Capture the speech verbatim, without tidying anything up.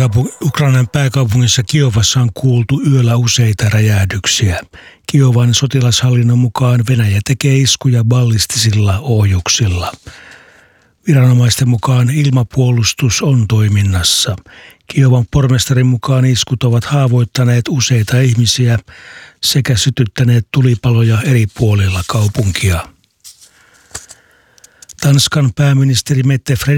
Pääkaupunki, Ukrainan pääkaupungissa Kiovassa on kuultu yöllä useita räjähdyksiä. Kiovan sotilashallinnon mukaan Venäjä tekee iskuja ballistisilla ohjuksilla. Viranomaisten mukaan ilmapuolustus on toiminnassa. Kiovan pormestarin mukaan iskut ovat haavoittaneet useita ihmisiä sekä sytyttäneet tulipaloja eri puolilla kaupunkia. Tanskan pääministeri Mette